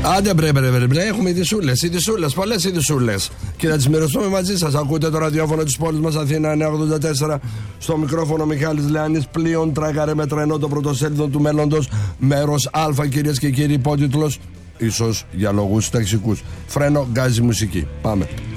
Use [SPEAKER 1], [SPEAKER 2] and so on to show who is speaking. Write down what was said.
[SPEAKER 1] Άντε μπρε, έχουμε ειδισούλες, πολλές ειδισούλες. Και θα τις μοιραστούμε μαζί σας. Ακούτε το ραδιόφωνο της πόλης μας Αθήνα 984. Στο μικρόφωνο Μιχάλης Λεάνης. Πλοίον τράκαρε με τρενό το πρωτοσέλιδο του μέλλοντος. Μέρος Α, κυρίες και κύριοι, υπότιτλος. Ίσως για λόγους ταξικούς. Φρένο, γκάζι, μουσική. Πάμε.